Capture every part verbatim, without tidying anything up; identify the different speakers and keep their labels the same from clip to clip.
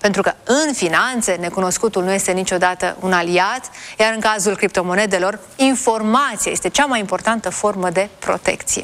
Speaker 1: pentru că în finanțe necunoscutul nu este niciodată un aliat, iar în cazul criptomonedelor, informația este cea mai importantă formă de protecție.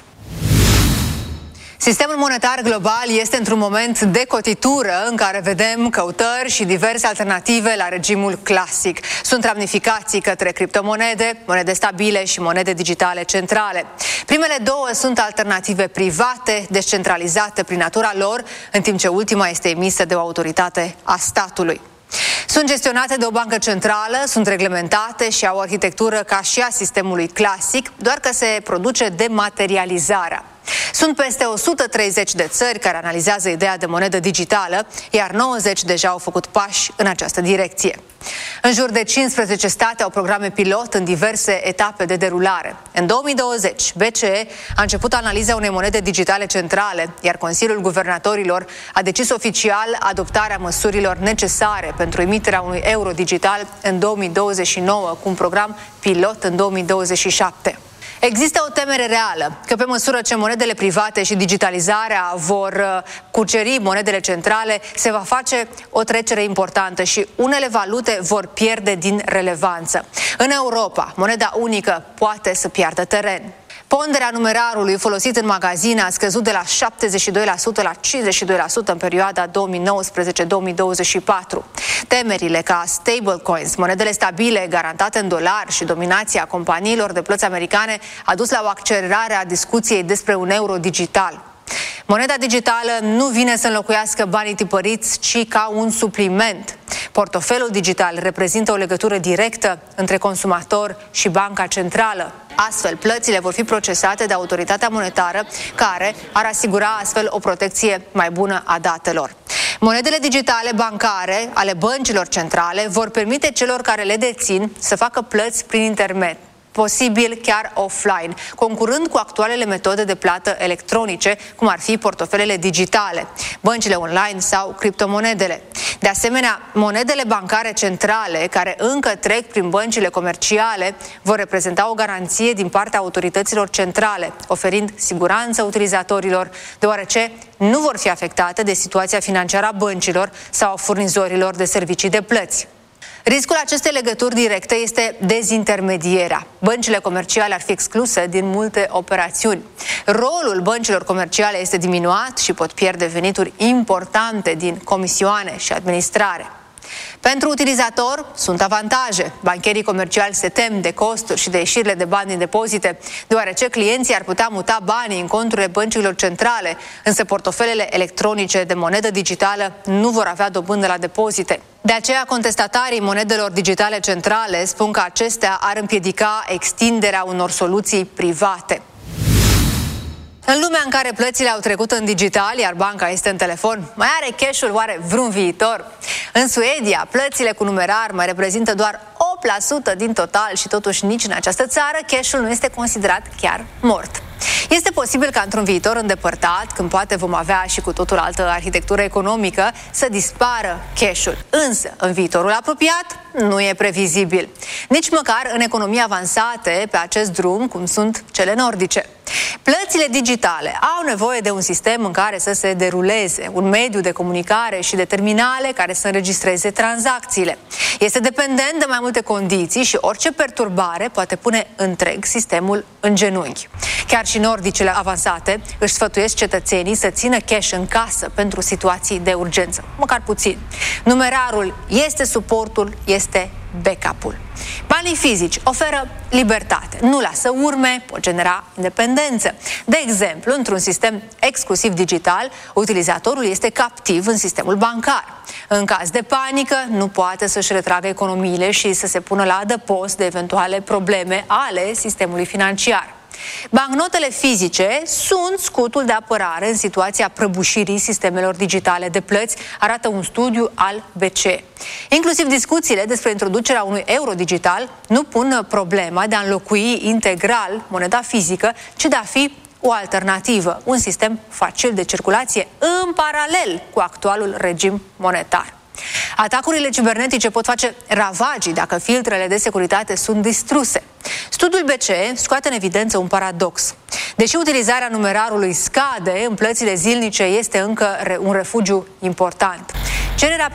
Speaker 1: Sistemul monetar global este într-un moment de cotitură în care vedem căutări și diverse alternative la regimul clasic. Sunt ramificații către criptomonede, monede stabile și monede digitale centrale. Primele două sunt alternative private, descentralizate prin natura lor, în timp ce ultima este emisă de o autoritate a statului. Sunt gestionate de o bancă centrală, sunt reglementate și au o arhitectură ca și a sistemului clasic, doar că se produce dematerializarea. Sunt peste o sută treizeci de țări care analizează ideea de monedă digitală, iar nouăzeci deja au făcut pași în această direcție. În jur de cincisprezece state au programe pilot în diverse etape de derulare. În două mii douăzeci, B C E a început analiza unei monede digitale centrale, iar Consiliul Guvernatorilor a decis oficial adoptarea măsurilor necesare pentru emiterea unui euro digital în două mii douăzeci și nouă, cu un program pilot în două mii douăzeci și șapte. Există o temere reală că pe măsură ce monedele private și digitalizarea vor cuceri monedele centrale, se va face o trecere importantă și unele valute vor pierde din relevanță. În Europa, moneda unică poate să piardă teren. Ponderea numerarului folosit în magazine a scăzut de la șaptezeci și doi la sută la cincizeci și doi la sută în perioada două mii nouăsprezece două mii douăzeci și patru. Temerile ca stablecoins, monedele stabile garantate în dolari și dominația companiilor de plăți americane a dus la o accelerare a discuției despre un euro digital. Moneda digitală nu vine să înlocuiască banii tipăriți, ci ca un supliment. Portofelul digital reprezintă o legătură directă între consumator și banca centrală. Astfel, plățile vor fi procesate de autoritatea monetară, care ar asigura astfel o protecție mai bună a datelor. Monedele digitale bancare ale băncilor centrale vor permite celor care le dețin să facă plăți prin internet, posibil chiar offline, concurând cu actualele metode de plată electronice, cum ar fi portofelele digitale, băncile online sau criptomonedele. De asemenea, monedele bancare centrale, care încă trec prin băncile comerciale, vor reprezenta o garanție din partea autorităților centrale, oferind siguranță utilizatorilor, deoarece nu vor fi afectate de situația financiară a băncilor sau a furnizorilor de servicii de plăți. Riscul acestei legături directe este dezintermedierea. Băncile comerciale ar fi excluse din multe operațiuni. Rolul băncilor comerciale este diminuat și pot pierde venituri importante din comisioane și administrare. Pentru utilizator sunt avantaje. Bancherii comerciali se tem de costuri și de ieșirile de bani din depozite, deoarece clienții ar putea muta banii în conturile băncilor centrale, însă portofelele electronice de monedă digitală nu vor avea dobândă la depozite. De aceea, contestatarii monedelor digitale centrale spun că acestea ar împiedica extinderea unor soluții private. În lumea în care plățile au trecut în digital, iar banca este în telefon, mai are cash-ul oare vreun viitor? În Suedia, plățile cu numerar mai reprezintă doar opt la sută din total și totuși nici în această țară cash-ul nu este considerat chiar mort. Este posibil ca într-un viitor îndepărtat, când poate vom avea și cu totul altă arhitectură economică, să dispară cash-ul. Însă, în viitorul apropiat, nu e previzibil. Nici măcar în economii avansate pe acest drum, cum sunt cele nordice. Plățile digitale au nevoie de un sistem în care să se deruleze, un mediu de comunicare și de terminale care să înregistreze tranzacțiile. Este dependent de mai multe condiții și orice perturbare poate pune întreg sistemul în genunchi. Chiar și nordicele avansate își sfătuiesc cetățenii să țină cash în casă pentru situații de urgență, măcar puțin. Numerarul este suportul, este backup-ul. Banii fizici oferă libertate, nu lasă urme, pot genera independență. De exemplu, într-un sistem exclusiv digital, utilizatorul este captiv în sistemul bancar. În caz de panică, nu poate să-și retragă economiile și să se pună la adăpost de eventuale probleme ale sistemului financiar. Bancnotele fizice sunt scutul de apărare în situația prăbușirii sistemelor digitale de plăți, arată un studiu al B C E. Inclusiv discuțiile despre introducerea unui euro digital nu pun problema de a înlocui integral moneda fizică, ci de a fi o alternativă, un sistem facil de circulație în paralel cu actualul regim monetar. Atacurile cibernetice pot face ravagii dacă filtrele de securitate sunt distruse. Studiul B C E scoate în evidență un paradox. Deși utilizarea numerarului scade, în plățile zilnice este încă un refugiu important. Cererea